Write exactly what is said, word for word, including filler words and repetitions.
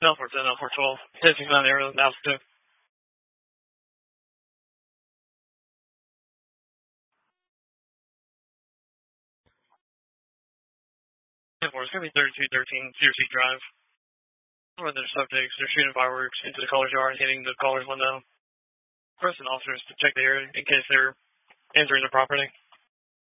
L four ten, L four twelve. Taking on area with altitude. ten four, it's going to be thirty-two thirteen, Cedar Seat Drive. Where there's subjects, they're shooting fireworks into the caller's yard, hitting the caller's window. Requesting officers to check the area in case they're entering the property.